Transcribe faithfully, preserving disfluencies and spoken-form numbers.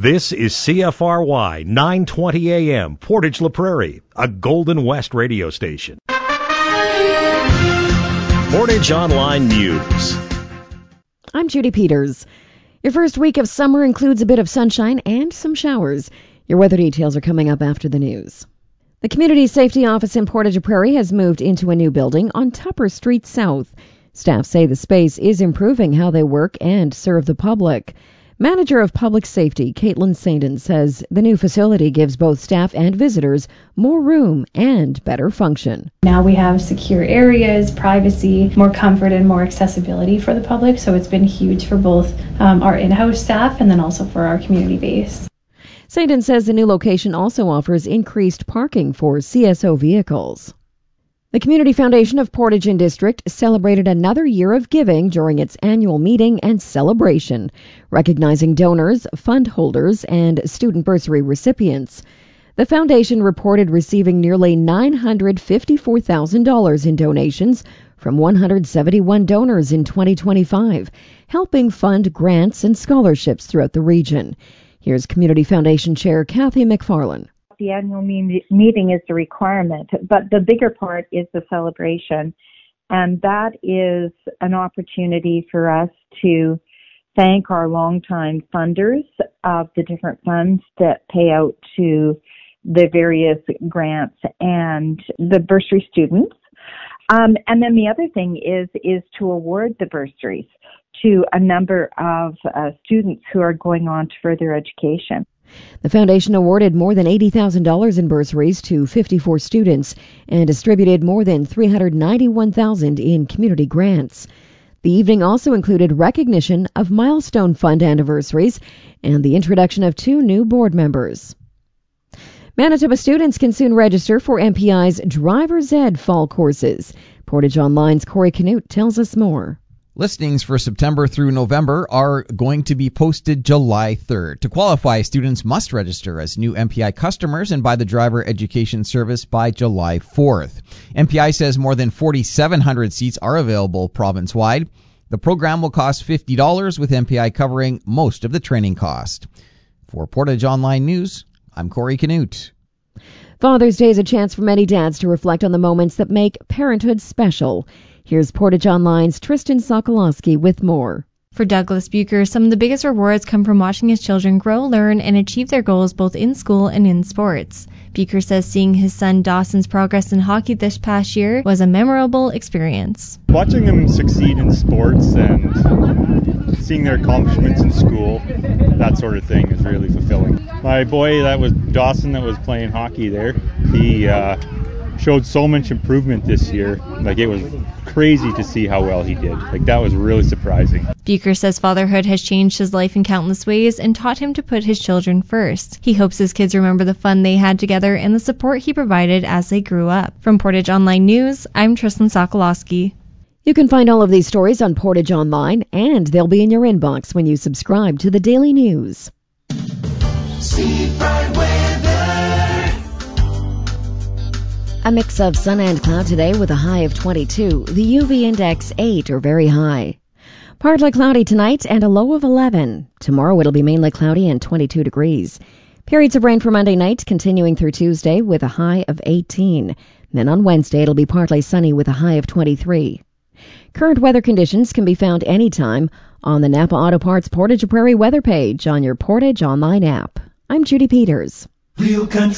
This is C F R Y nine twenty A M, Portage La Prairie, a Golden West radio station. Portage Online News. I'm Judy Peters. Your first week of summer includes a bit of sunshine and some showers. Your weather details are coming up after the news. The Community Safety Office in Portage La Prairie has moved into a new building on Tupper Street South. Staff say the space is improving how they work and serve the public. Manager of Public Safety, Caitlin Sainton, says the new facility gives both staff and visitors more room and better function. Now we have secure areas, privacy, more comfort, and more accessibility for the public, so it's been huge for both um, our in-house staff and then also for our community base. Sainton says the new location also offers increased parking for C S O vehicles. The Community Foundation of Portage and District celebrated another year of giving during its annual meeting and celebration, recognizing donors, fund holders, and student bursary recipients. The foundation reported receiving nearly nine hundred fifty-four thousand dollars in donations from one hundred seventy-one donors in twenty twenty-five, helping fund grants and scholarships throughout the region. Here's Community Foundation Chair Kathy McFarlane. The annual me- meeting is the requirement, but the bigger part is the celebration. And that is an opportunity for us to thank our longtime funders of the different funds that pay out to the various grants and the bursary students. Um, and then the other thing is, is to award the bursaries to a number of uh, students who are going on to further education. The foundation awarded more than eighty thousand dollars in bursaries to fifty-four students and distributed more than three hundred ninety-one thousand dollars in community grants. The evening also included recognition of milestone fund anniversaries and the introduction of two new board members. Manitoba students can soon register for M P I's Driver's Ed fall courses. Portage Online's Corey Canute tells us more. Listings for September through November are going to be posted July third. To qualify, students must register as new M P I customers and buy the driver education service by July fourth. M P I says more than forty-seven hundred seats are available province-wide. The program will cost fifty dollars, with M P I covering most of the training cost. For Portage Online News, I'm Corey Canute. Father's Day is a chance for many dads to reflect on the moments that make parenthood special. Here's Portage Online's Tristan Sokolowski with more. For Douglas Bucher, some of the biggest rewards come from watching his children grow, learn, and achieve their goals both in school and in sports. Bucher says seeing his son Dawson's progress in hockey this past year was a memorable experience. Watching them succeed in sports and seeing their accomplishments in school, that sort of thing is really fulfilling. My boy, that was Dawson, that was playing hockey there, he uh, showed so much improvement this year. Like, it was crazy to see how well he did. Like, that was really surprising. Bucher says fatherhood has changed his life in countless ways and taught him to put his children first. He hopes his kids remember the fun they had together and the support he provided as they grew up. From Portage Online News, I'm Tristan Sokolowski. You can find all of these stories on Portage Online, and they'll be in your inbox when you subscribe to the Daily News. Seafront weather. A mix of sun and cloud today with a high of twenty-two. The U V index eight or very high. Partly cloudy tonight and a low of eleven. Tomorrow it'll be mainly cloudy and twenty-two degrees. Periods of rain for Monday night continuing through Tuesday with a high of eighteen. Then on Wednesday it'll be partly sunny with a high of twenty-three. Current weather conditions can be found anytime on the Napa Auto Parts Portage Prairie weather page on your Portage Online app. I'm Judy Peters. Real country.